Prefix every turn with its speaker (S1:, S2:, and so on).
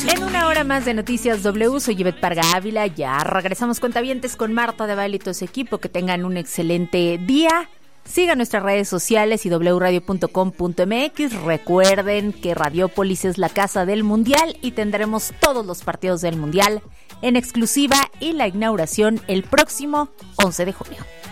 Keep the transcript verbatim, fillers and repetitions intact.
S1: En una hora más de Noticias W, soy Ivette Parga Ávila. Ya regresamos cuentavientes con Marta de Baile y todo su equipo. Que tengan un excelente día. Sigan nuestras redes sociales y doble u radio punto com punto m x. Recuerden que Radiópolis es la casa del Mundial y tendremos todos los partidos del Mundial en exclusiva y la inauguración el próximo once de junio.